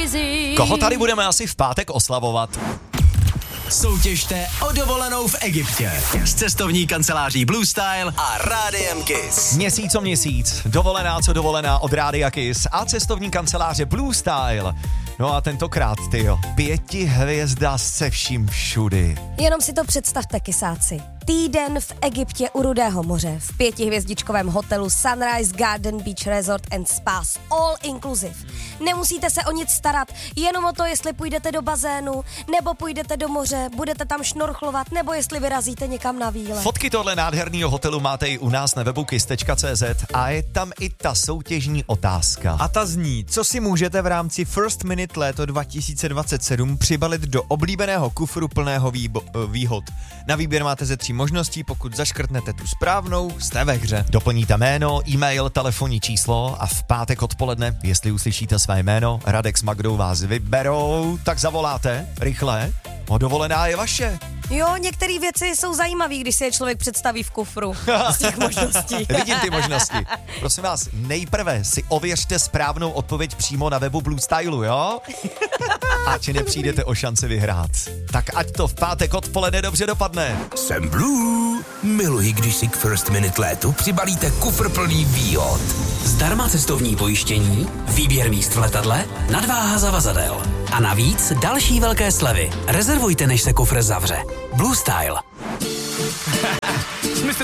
Busy. Koho tady budeme asi v pátek oslavovat? Soutěžte o dovolenou v Egyptě s cestovní kanceláří Blue Style a Rádiem Kiss. Měsíc co měsíc, dovolená co dovolená od Rádia Kiss a cestovní kanceláře Blue Style. No a tentokrát, tyjo, 5 hvězda se vším všudy. Jenom si to představte, kysáci. Týden v Egyptě u Rudého moře v 5hvězdičkovém hotelu Sunrise Garden Beach Resort and Spa all inclusive. Nemusíte se o nic starat, jenom o to, jestli půjdete do bazénu, nebo půjdete do moře, budete tam šnorchlovat, nebo jestli vyrazíte někam na výlet. Fotky tohle nádherného hotelu máte i u nás na webu kiss.cz a je tam i ta soutěžní otázka. A ta zní, co si můžete v rámci First Minute léto 2027 přibalit do oblíbeného kufru plného výhod. Na výběr máte ze 3 možností, pokud zaškrtnete tu správnou, jste ve hře. Doplníte jméno, e-mail, telefonní číslo a v pátek odpoledne, jestli uslyšíte své jméno, Radek s Magdou vás vyberou, tak zavoláte rychle. Dovolená je vaše. Jo, některé věci jsou zajímavé, když si je člověk představí v kufru z těch možností. Vidím ty možnosti. Prosím vás, nejprve si ověřte správnou odpověď přímo na webu Blue Stylu, jo? Ať nepřijdete o šanci vyhrát. Tak ať to v pátek odpoledne dobře dopadne. Jsem Blue. Miluji, když si k First Minute létu přibalíte kufr plný výhod. Zdarma cestovní pojištění, výběr míst v letadle, nadváha zavazadel. A navíc další velké slevy. Rezervujte, než se kufr zavře. Blue Style.